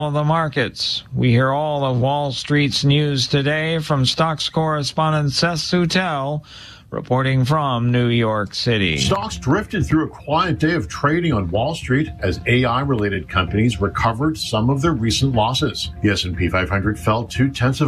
of the markets. We hear all of Wall Street's news today from stocks correspondent Seth Soutel, reporting from New York City. Stocks drifted through a quiet day of trading on Wall Street as AI-related companies recovered some of their recent losses. The S&P 500 fell 0.2